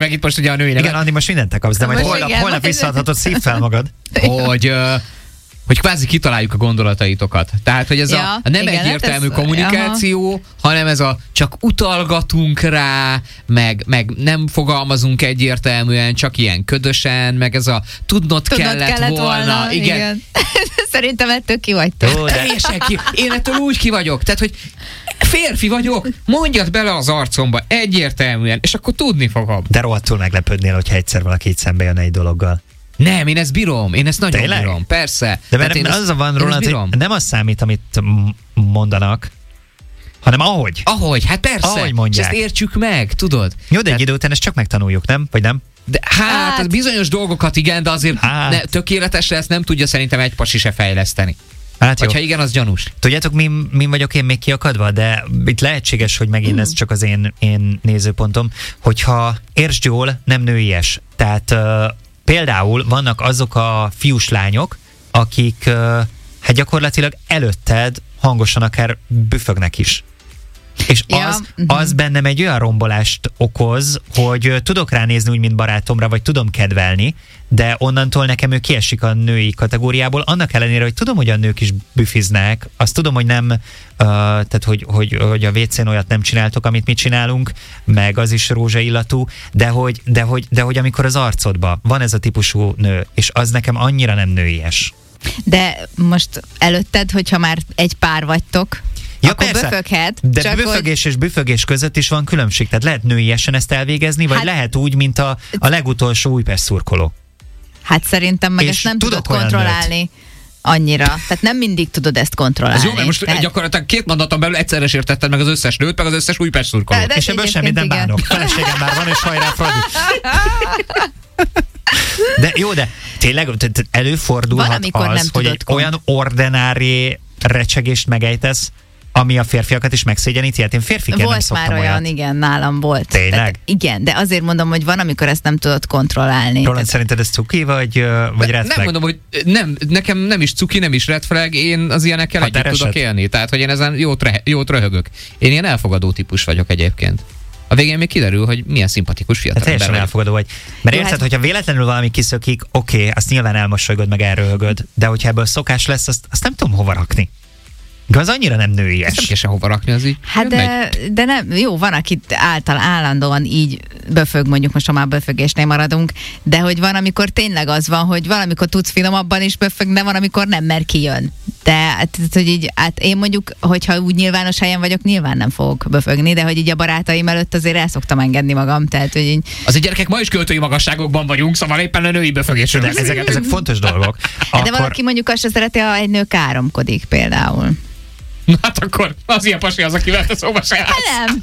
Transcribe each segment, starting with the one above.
meg itt most ugye a női nevet. Igen, Andi, most mindent te kapsz, de majd holnap visszaadhatod, szív fel magad. Hogy kvázi kitaláljuk a gondolataitokat. Tehát, hogy ez a nem egyértelmű kommunikáció, hanem ez a csak utalgatunk rá, meg nem fogalmazunk egyértelműen, csak ilyen ködösen, meg ez a tudnod kellett volna. Igen. Szerintem ettől ki vagytok. Én ettől úgy ki vagyok. Tehát, hogy férfi vagyok, mondjad bele az arcomba egyértelműen, és akkor tudni fogom. De rohadtul meglepődnél, hogyha egyszer valaki itt szembe jön egy dologgal. Nem, én ezt bírom. Én ezt nagyon bírom. Persze. De mert az van róla, hogy nem az számít, amit mondanak, hanem ahogy. Ahogy, hát persze. Ahogy mondják. És ezt értsük meg, tudod? Jó, de egy idő után ezt csak megtanuljuk, nem? Vagy nem? De hát bizonyos dolgokat igen, de azért tökéletesre ezt nem tudja szerintem egy pasi se fejleszteni. Hát vagy ha igen, az gyanús. Tudjátok, mi vagyok én még kiakadva, de itt lehetséges, hogy megint ez csak az én nézőpontom, hogyha értsd jól, nem nőies. Tehát például vannak azok a fiús-lányok, akik hát gyakorlatilag előtted hangosan akár büfögnek is. És az bennem egy olyan rombolást okoz, hogy tudok ránézni úgy, mint barátomra, vagy tudom kedvelni, de onnantól nekem ő kiesik a női kategóriából, annak ellenére, hogy tudom, hogy a nők is büfiznek, azt tudom, hogy nem, tehát hogy a WC-n olyat nem csináltok, amit mi csinálunk, meg az is rózsaillatú, de hogy amikor az arcodban van ez a típusú nő, és az nekem annyira nem nőies. De most előtted, hogyha már egy pár vagytok, ja, akkor persze, böföghet. De büfögés és büfögés között is van különbség. Tehát lehet nőiesen ezt elvégezni, vagy lehet úgy, mint a legutolsó Újpest szurkoló. Hát szerintem meg ezt nem tudod kontrollálni annyira. Tehát nem mindig tudod ezt kontrollálni. Ez jó, mert most gyakorlatilag 2 mondaton belül egyszerre értetted meg az összes nőt, meg az összes Újpest szurkolót. És ebből semmit nem bánok. Feleségem már van, és hajrá, Fradi. De jó, de tényleg előfordulhat az, hogy egy olyan ordinári recsegést megejtesz, ami a férfiakat is megszégyeníti. Hát én férfiként nem szoktam már olyan, igen, nálam volt. Tényleg? Tehát, igen, de azért mondom, hogy van, amikor ezt nem tudod kontrollálni. Roland, szerinted ez cuki, vagy red flag? Nem mondom, hogy nekem nem is cuki, nem is red flag, én az ilyenekkel együtt tudok élni. Tehát, hogy én ezen jót röhögök. Én ilyen elfogadó típus vagyok egyébként. A végén még kiderül, hogy milyen szimpatikus fiatal ember. Teljesen elfogadó vagy. Mert érted, hogyha véletlenül valami kiszökik, oké, azt nyilván elmosolygod, meg elröhögöd, de hogyha ebből szokás lesz, azt nem tudom hova rakni. De az annyira nem nőies. Ezt nem kell sehova rakni, az így. Hát de nem, jó, van, akit állandóan így böfög, mondjuk most már böfögésnél maradunk, de hogy van, amikor tényleg az van, hogy valamikor tudsz finomabban is böfögni, de van, amikor nem, mert kijön. De hát, hogy így, hát én mondjuk, hogyha úgy nyilvános helyen vagyok, nyilván nem fogok böfögni, de hogy így a barátaim előtt azért el szoktam engedni magam. Tehát, hogy így... Azért gyerekek, ma is költői magasságokban vagyunk, szóval éppen a női böfögésről. Ezek fontos dolgok. De valaki mondjuk azt se szereti, ha egy nő káromkodik például. Na hát akkor az ilyen pasi az, akivel te szóba se állsz. Nem.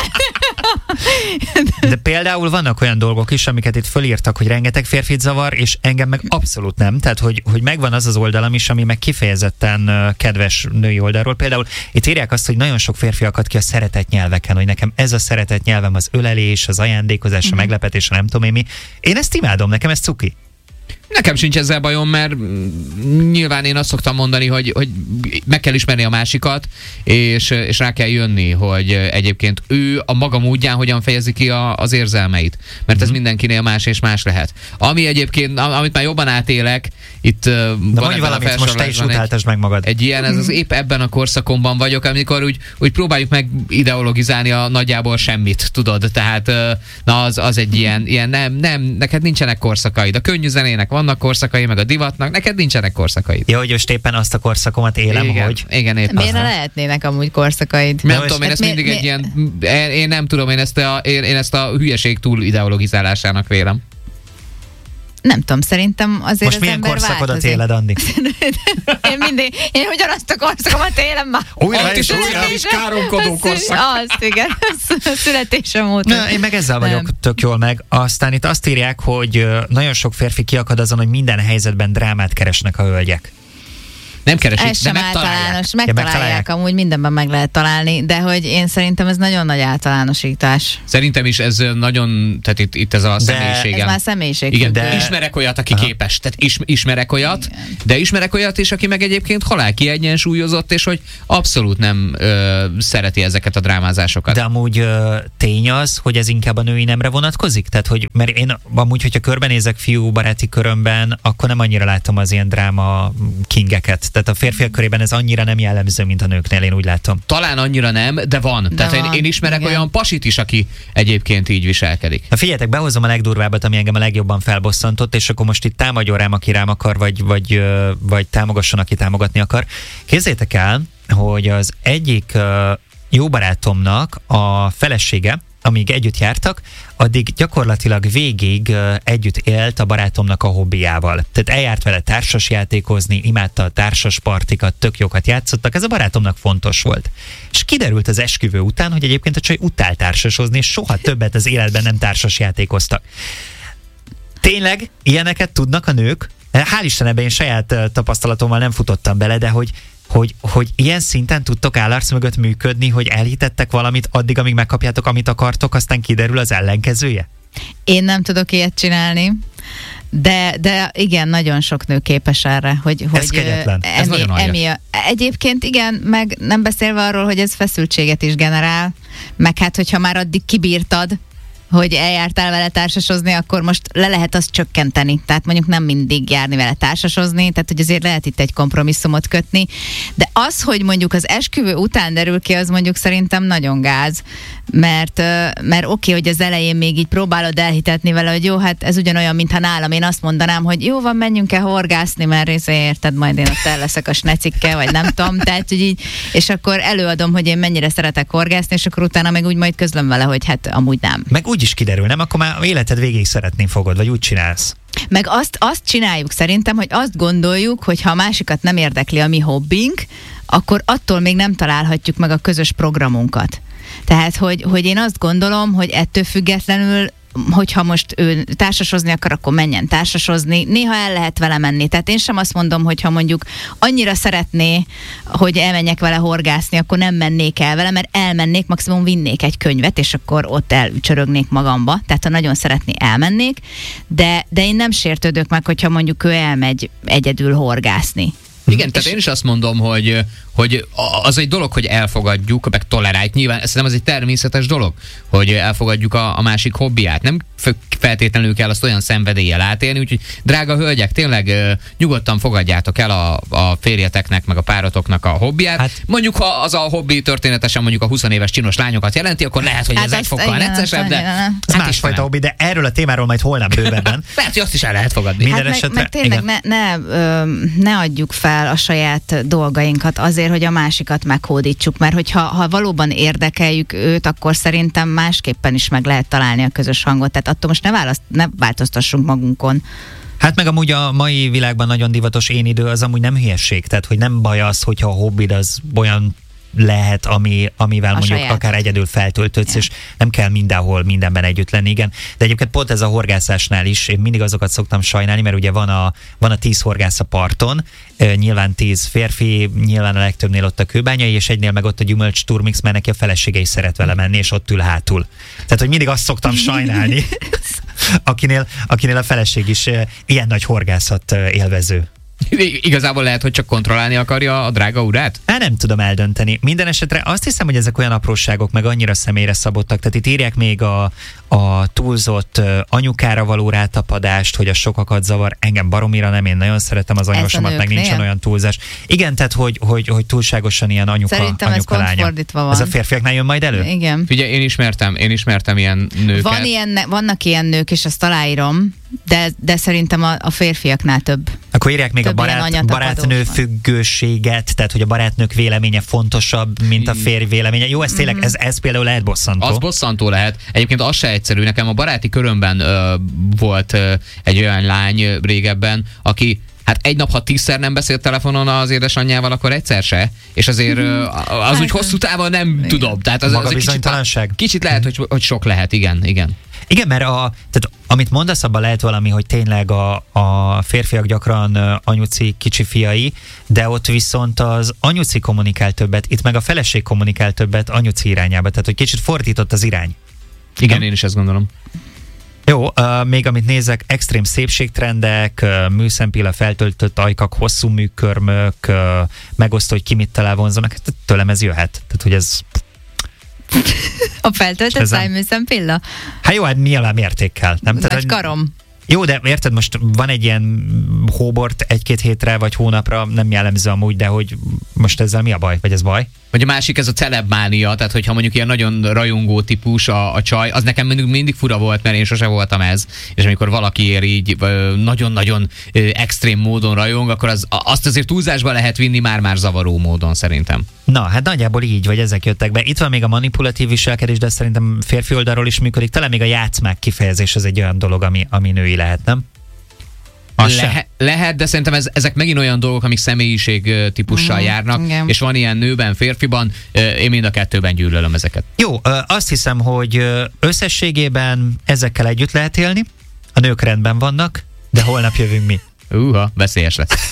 De például vannak olyan dolgok is, amiket itt fölírtak, hogy rengeteg férfit zavar, és engem meg abszolút nem. Tehát, hogy megvan az oldalam is, ami meg kifejezetten kedves női oldalról. Például itt írják azt, hogy nagyon sok férfi akad ki a szeretett nyelveken, hogy nekem ez a szeretett nyelvem az ölelés, az ajándékozás, a meglepetés, a nem tudom én mi. Én ezt imádom, nekem ez cuki. Nekem sincs ezzel bajom, mert nyilván én azt szoktam mondani, hogy meg kell ismerni a másikat, és rá kell jönni, hogy egyébként ő a maga módján hogyan fejezi ki az érzelmeit. Mert ez mindenkinél más és más lehet. Ami egyébként, amit már jobban átélek, itt van valamit, most te is utáltasd meg magad. Egy ilyen, ez az épp ebben a korszakomban vagyok, amikor úgy próbáljuk meg ideologizálni a nagyjából semmit, tudod. Tehát az egy ilyen nem, neked nincsenek korszakaid. A könnyű zenének vannak korszakaid, meg a divatnak, neked nincsenek korszakaid. Jó, hogy most éppen azt a korszakomat élem, igen, hogy... Igen, éppen. Miért ne lehetnének amúgy korszakaid? Nem tudom, én ezt mindig egy ilyen... Én nem tudom, én ezt a hülyeség túl ideologizálásának vélem. Nem tudom, szerintem azért most az milyen ember korszakodat éled, Andi? Én ugyanazt a korszakomat élem már. Újra és káromkodó korszak. Az, igen, születésem óta. Én meg ezzel vagyok tök jól meg. Aztán itt azt írják, hogy nagyon sok férfi kiakad azon, hogy minden helyzetben drámát keresnek a hölgyek. Nem keresik, Ez sem de megtalálják. általános, megtalálják, amúgy mindenben meg lehet találni, de hogy én szerintem ez nagyon nagy általánosítás. Szerintem is ez nagyon, tehát itt ez a személyiségem. Ez már személyiség. Igen, de ismerek olyat, aki képes. Tehát ismerek olyat, de ismerek olyat is, aki meg egyébként halál kiegyensúlyozott, és hogy abszolút nem szereti ezeket a drámázásokat. De amúgy tény az, hogy ez inkább a női nemre vonatkozik? Tehát, hogy, mert én amúgy, hogyha körbenézek fiú baráti körömben, akkor nem annyira látom az ilyen dráma kingeket. Tehát a férfiak körében ez annyira nem jellemző, mint a nőknél, én úgy látom. Talán annyira nem, de van. De Tehát van, én ismerek igen. olyan pasit is, aki egyébként így viselkedik. Na figyeljetek, behozom a legdurvábbat, ami engem a legjobban felbosszantott, és akkor most itt támadjon rám, aki rám akar, vagy támogasson, aki támogatni akar. Képzeljétek el, hogy az egyik jó barátomnak a felesége, amíg együtt jártak, addig gyakorlatilag végig együtt élt a barátomnak a hobbiával. Tehát eljárt vele társasjátékozni, imádta a társas partikat, tök jókat játszottak, ez a barátomnak fontos volt. És kiderült az esküvő után, hogy egyébként a csaj utál társasozni, és soha többet az életben nem társasjátékoztak. Tényleg ilyeneket tudnak a nők? Hál' Isten, ebben én saját tapasztalatommal nem futottam bele, de hogy ilyen szinten tudtok állarc mögött működni, hogy elhitettek valamit addig, amíg megkapjátok, amit akartok, aztán kiderül az ellenkezője? Én nem tudok ilyet csinálni, de igen, nagyon sok nő képes erre, hogy kegyetlen. Ez nagyon aljas. Egyébként igen, meg nem beszélve arról, hogy ez feszültséget is generál, meg hát, hogyha már addig kibírtad, hogy eljártál vele társasozni, akkor most le lehet azt csökkenteni. Tehát mondjuk nem mindig járni vele társasozni, tehát hogy azért lehet itt egy kompromisszumot kötni. De az, hogy mondjuk az esküvő után derül ki, az mondjuk szerintem nagyon gáz. Mert oké, hogy az elején még így próbálod elhitetni vele, hogy jó, hát ez ugyanolyan, mintha nálam én azt mondanám, hogy jó van, menjünk el horgászni, mert érted, majd én ott el leszek a snecikkel, vagy nem tudom, tehát hogy így, és akkor előadom, hogy én mennyire szeretek horgászni, és akkor utána meg úgy majd közlöm vele, hogy hát amúgy nem. Meg úgy is kiderül, nem? Akkor már életed végig szeretni fogod, vagy úgy csinálsz. Meg azt csináljuk szerintem, hogy azt gondoljuk, hogy ha a másikat nem érdekli a mi hobbink, akkor attól még nem találhatjuk meg a közös programunkat. Tehát, hogy én azt gondolom, hogy ettől függetlenül, hogyha most ő társasozni akar, akkor menjen társasozni. Néha el lehet vele menni. Tehát én sem azt mondom, hogy ha mondjuk annyira szeretné, hogy elmenjek vele horgászni, akkor nem mennék el vele, mert elmennék, maximum vinnék egy könyvet, és akkor ott elücsörögnék magamba. Tehát ha nagyon szeretné, elmennék. De én nem sértődök meg, hogyha mondjuk ő elmegy egyedül horgászni. Igen, tehát én is azt mondom, hogy az egy dolog, hogy elfogadjuk, meg toleráljuk. Nyilván szerintem ez egy természetes dolog, hogy elfogadjuk a másik hobbiát. Nem feltétlenül kell azt olyan szenvedéllyel átélni, úgyhogy drága hölgyek, tényleg nyugodtan fogadjátok el a férjeteknek, meg a párotoknak a hobbiát. Hát, mondjuk, ha az a hobbi történetesen mondjuk a 20 éves csinos lányokat jelenti, akkor lehet, hogy ez egy fokkal neccesebb, de ez másfajta hobbi, de erről a témáról majd holnap bővebben. Lehet, hogy azt is el lehet fogadni. Minden hát esetre, meg tényleg ne adjuk fel a saját dolgainkat azért, hogy a másikat meghódítsuk, mert hogyha valóban érdekeljük őt, akkor szerintem másképpen is meg lehet találni a közös hangot. Tehát attól most ne változtassunk magunkon. Hát meg amúgy a mai világban nagyon divatos én idő az amúgy nem hülyesség, tehát hogy nem baj az, hogyha a hobbid az olyan lehet, amivel mondjuk saját. akár egyedül feltöltődsz, és nem kell mindenhol, mindenben együtt lenni, igen. De egyébként pont ez a horgászásnál is, én mindig azokat szoktam sajnálni, mert ugye van a 10 horgász a parton, nyilván 10 férfi, nyilván a legtöbbnél ott a kőbányai, és egynél meg ott a gyümölcs turmix, mert neki a felesége is szeret vele menni, és ott ül hátul. Tehát, hogy mindig azt szoktam sajnálni, akinél a feleség is ilyen nagy horgászat élvező. Igazából lehet, hogy csak kontrollálni akarja a drága urát? Nem tudom eldönteni. Minden esetre azt hiszem, hogy ezek olyan apróságok, meg annyira személyre szabottak. Tehát itt írják még a túlzott anyukára való rátapadást, hogy a sokakat zavar. Engem baromira nem, én nagyon szeretem az anyósomat, meg nincsen olyan túlzás. Igen, tehát hogy túlságosan ilyen anyuka lánya. Szerintem ez pont fordítva van. Ez a férfiaknál jön majd elő? Igen. Ugye én ismertem ilyen nőket. Vannak ilyen nők, és azt aláírom, de szerintem a férfiaknál több. Akkor írják még a barátnő függőséget, tehát hogy a barátnők véleménye fontosabb, mint a férj véleménye. Jó, ez tényleg, ez például lehet bosszantó. Az bosszantó lehet. Egyébként az se egyszerű. Nekem a baráti körömben volt egy olyan lány régebben, aki hát egy nap, ha 10-szer nem beszélt telefonon az édesanyjával, akkor egyszer se, és azért az úgy hosszú távon nem tudom. Tehát az magabizonytalanság. Kicsit lehet, hogy sok lehet, igen. Igen, mert tehát amit mondasz, abban lehet valami, hogy tényleg a férfiak gyakran anyuci kicsi fiai, de ott viszont az anyuci kommunikál többet, itt meg a feleség kommunikál többet anyuci irányába, tehát hogy kicsit fordított az irány. Igen, Nem? én is ezt gondolom. Jó, még amit nézek, extrém szépségtrendek, műszempilla, feltöltött ajkak, hosszú műkörmök, megosztó, hogy ki mit talál vonzónak, hát tőlem ez jöhet. Tehát, hogy ez... A feltöltött szájműszempilla? Hát jó, hát nyilván mértékkel. Nem? Vagy Tehát, karom. jó, de érted, most van egy ilyen hóbort 1-2 hétre vagy hónapra, nem jellemző amúgy, de hogy most ezzel mi a baj? Vagy ez baj? Vagy a másik, ez a celebmánia, tehát hogyha mondjuk ilyen nagyon rajongó típus a csaj, az nekem mindig fura volt, mert én sose voltam ez, és amikor valakiért így nagyon-nagyon extrém módon rajong, akkor azt azért túlzásba lehet vinni már zavaró módon szerintem. Na, hát nagyjából így, vagy ezek jöttek be. Itt van még a manipulatív viselkedés, de szerintem férfi oldalról is működik. Talán még a játszmák kifejezés az egy olyan dolog, ami női lehet, nem? Lehet, de szerintem ezek megint olyan dolgok, amik személyiség típussal járnak, igen. és van ilyen nőben, férfiban, én mind a kettőben gyűlölöm ezeket. Jó, azt hiszem, hogy összességében ezekkel együtt lehet élni, a nők rendben vannak, de holnap jövünk mi. Veszélyes lesz.